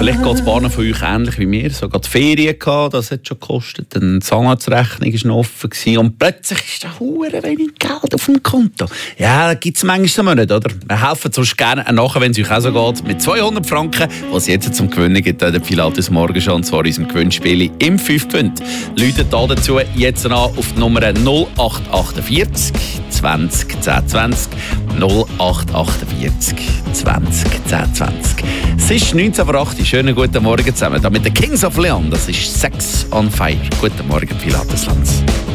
Vielleicht geht es ein paar von euch ähnlich wie mir. So die Ferien gehabt, das hat schon gekostet. Eine Zahnarztrechnung war noch offen gewesen. Und plötzlich ist da verdammt wenig Geld auf dem Konto. Ja, da gibt es manchmal so Monate, oder? Wir helfen sonst gerne nachher, wenn es euch auch so geht, mit 200 Franken, was es jetzt zum Gewinnen gibt, der Pilates Morgenschau, und zwar in unserem Gewinnspiel im 5 Gewinn. Läutet da dazu jetzt an auf die Nummer 0848 20 10 20 0848 20 10 20. Es ist 19:08. Schönen guten Morgen zusammen. Da mit den Kings of Leon. Das ist Sex on Fire. Guten Morgen, Pilateslands.